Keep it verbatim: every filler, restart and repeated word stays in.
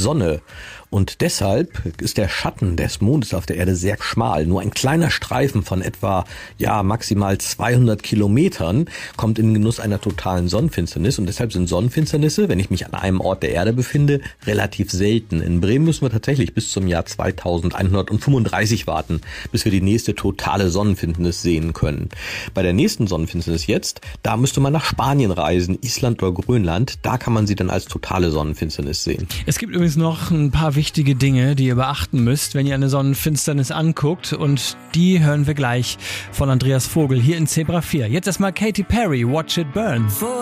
Sonne. Und deshalb ist der Schatten des Mondes auf der Erde sehr schmal. Nur ein kleiner Streifen von etwa, ja, maximal zweihundert Kilometern kommt in den Genuss einer totalen Sonnenfinsternis. Und deshalb sind Sonnenfinsternisse, wenn ich mich an einem Ort der Erde befinde, relativ selten. In Bremen müssen wir tatsächlich bis zum Jahr zweitausendeinhundertfünfunddreißig warten, bis wir die nächste totale Sonnenfinsternis sehen können. Bei der nächsten Sonnenfinsternis jetzt, da müsste man nach Spanien reisen, Island oder Grönland. Da kann man sie dann als totale Sonnenfinsternis sehen. Es gibt übrigens noch ein paar wichtige Dinge, die ihr beachten müsst, wenn ihr eine Sonnenfinsternis anguckt, und die hören wir gleich von Andreas Vogel hier in Zebra vier. Jetzt erstmal Katy Perry, Watch It Burn.